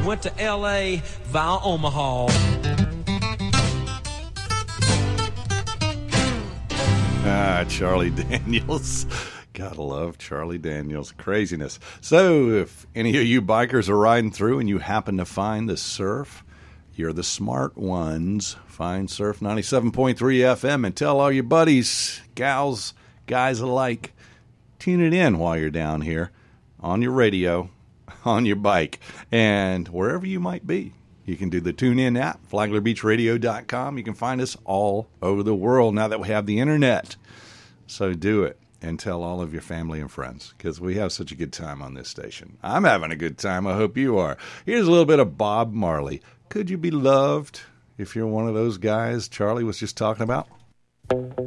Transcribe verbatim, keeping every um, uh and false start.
went to L A via Omaha. Ah, Charlie Daniels. Gotta love Charlie Daniels. Craziness. So, if any of you bikers are riding through and you happen to find the surf, you're the smart ones. Find Surf ninety-seven point three F M and tell all your buddies, gals, guys alike, tune it in while you're down here on your radio, on your bike, and wherever you might be. You can do the TuneIn app, flagler beach radio dot com. You can find us all over the world now that we have the internet. So do it and tell all of your family and friends, because we have such a good time on this station. I'm having a good time. I hope you are. Here's a little bit of Bob Marley. Could you be loved if you're one of those guys Charlie was just talking about?